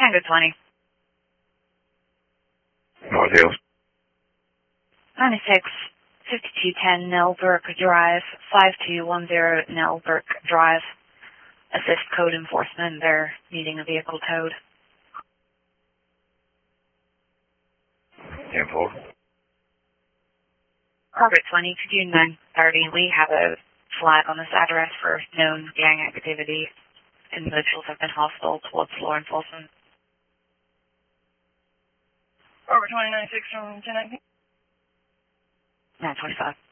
Tango 20. North Hills. 96 5210 Nelbrook Drive, 5210 Nelbrook Drive. Assist code enforcement. They're needing a vehicle towed. 10-4. Corporate 20 to June 9:30. We have a flag on this address for known gang activity. Individuals have been hostile towards law enforcement. Corporate 2096 from 1019. 925.